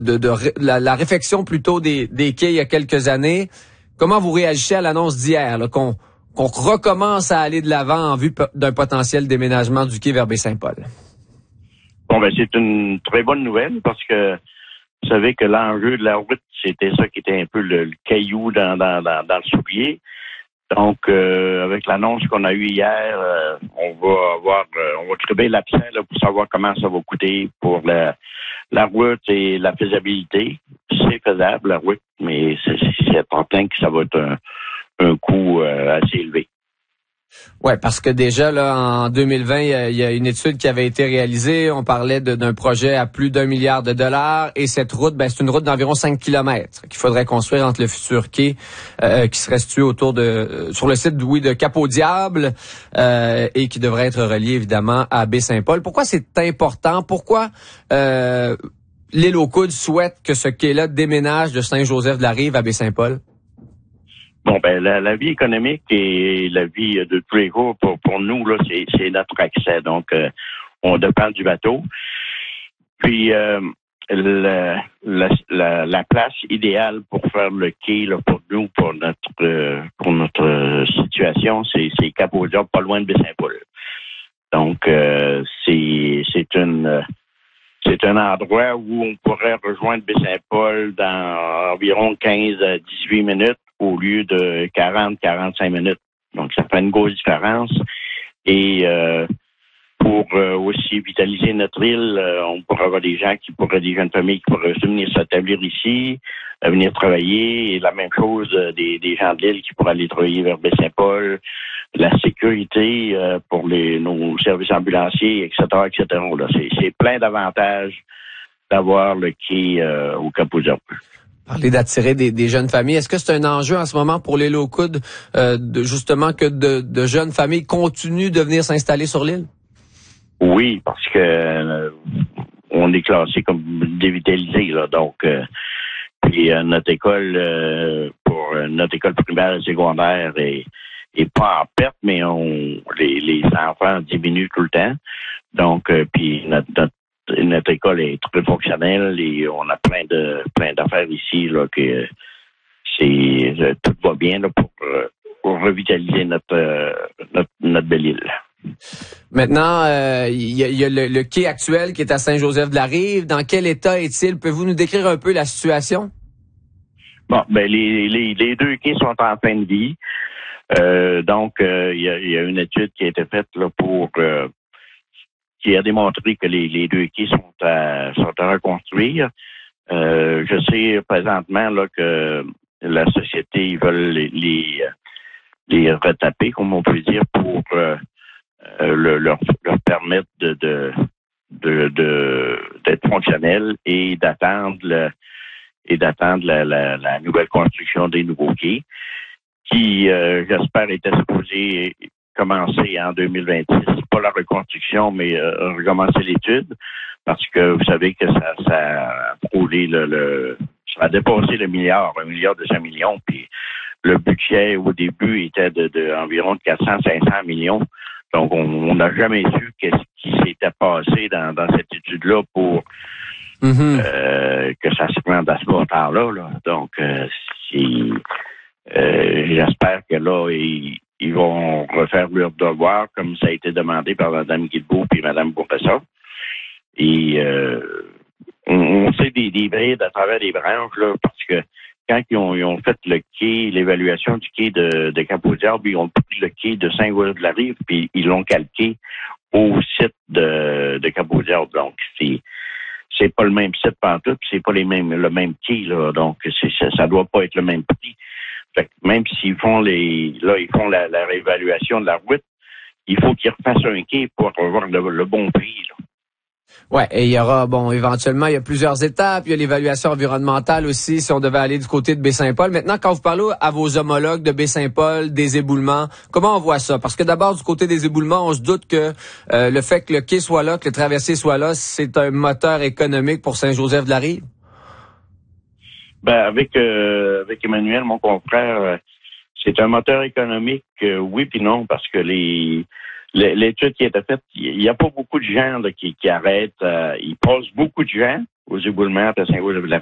la réfection plutôt des quais il y a quelques années. Comment vous réagissez à l'annonce d'hier, là, qu'on recommence à aller de l'avant en vue d'un potentiel déménagement du quai vers Baie-Saint-Paul? Bon, ben c'est une très bonne nouvelle parce que vous savez que l'enjeu de la route, c'était ça qui était un peu le caillou dans le soulier. Donc, avec l'annonce qu'on a eue hier, on va trouver l'abcès là, pour savoir comment ça va coûter pour la route et la faisabilité. C'est faisable, la route, mais c'est certain que ça va être un coût assez élevé. Ouais, parce que déjà là en 2020, il y a une étude qui avait été réalisée. On parlait d'un projet à plus d'1 milliard de dollars et cette route, c'est une route d'environ 5 kilomètres qu'il faudrait construire entre le futur quai qui serait situé sur le site de Cap-au-Diable et qui devrait être relié évidemment à Baie-Saint-Paul. Pourquoi c'est important? Pourquoi l'île aux Coudes souhaite que ce quai-là déménage de Saint-Joseph-de-la-Rive à Baie-Saint-Paul? Bon, ben la vie économique et la vie de tous les jours pour nous là, c'est notre accès. Donc, on dépend du bateau. Puis la place idéale pour faire le quai là, pour nous, pour notre situation, c'est Cap-au-Diable, pas loin de Baie-Saint-Paul. Donc, c'est un endroit où on pourrait rejoindre Baie-Saint-Paul dans environ 15 à 18 minutes au lieu de 40-45 minutes. Donc, ça fait une grosse différence. Et pour aussi vitaliser notre île, on pourrait avoir des jeunes familles qui pourraient venir s'établir ici, venir travailler. Et la même chose des gens de l'île qui pourraient aller travailler vers Baie-Saint-Paul. La sécurité pour nos services ambulanciers, etc., etc. Là, c'est plein d'avantages d'avoir le quai au Cap-au-Diable. Parler d'attirer des jeunes familles. Est-ce que c'est un enjeu en ce moment pour l'île aux Coudes, justement que de jeunes familles continuent de venir s'installer sur l'île? Oui, parce que on est classé comme dévitalisé, là. Donc, puis notre école primaire et secondaire est pas en perte, mais les enfants diminuent tout le temps. Donc, puis notre école est très fonctionnelle et on a plein d'affaires ici là que tout va bien là, pour revitaliser notre belle île. Maintenant, il y a le quai actuel qui est à Saint-Joseph-de-la-Rive. Dans quel état est-il? Pouvez-vous nous décrire un peu la situation? Bon, ben les deux quais sont en fin de vie. Donc, il y a une étude qui a été faite là qui a démontré que les deux quais sont à reconstruire. Je sais présentement là que la société ils veulent les retaper, comme on peut dire, pour leur permettre d'être fonctionnels et d'attendre la nouvelle construction des nouveaux quais qui, j'espère, était supposé commencer en 2026. Pas la reconstruction, mais recommencer l'étude, parce que vous savez que ça a frôlé ça a dépassé le milliard, 1,2 milliard, puis le budget au début était environ 400-500 millions. Donc, on n'a jamais su qu'est-ce qui s'était passé dans cette étude-là pour que ça se rende à ce montant-là. Là. Donc, j'espère que là, ils vont refaire leur devoir, comme ça a été demandé par Mme Guilbeault et Mme Bourassa. Et on sait des brides à travers les branches, là, parce que quand ils ont fait le quai, l'évaluation du quai de Cap-au-Diable, ils ont pris le quai de Saint-Joseph-de-la-Rive, puis ils l'ont calqué au site de Cap-au-Diable. Donc, c'est pas le même site pantoute, puis c'est pas le même quai, là. Donc, ça doit pas être le même prix. Fait que même s'ils font la réévaluation de la route, il faut qu'ils refassent un quai pour avoir le bon prix, là. Ouais, et il y aura, éventuellement, il y a plusieurs étapes. Il y a l'évaluation environnementale aussi, si on devait aller du côté de Baie-Saint-Paul. Maintenant, quand vous parlez à vos homologues de Baie-Saint-Paul, des éboulements, comment on voit ça? Parce que d'abord, du côté des éboulements, on se doute que le fait que le quai soit là, que le traversier soit là, c'est un moteur économique pour Saint-Joseph-de-la-Rive? Ben, avec Emmanuel, mon confrère, c'est un moteur économique, oui puis non, parce que l'étude qui a été faite, il n'y a pas beaucoup de gens là, qui arrêtent. Il passe beaucoup de gens, aux éboulements à Saint-Louis-de-la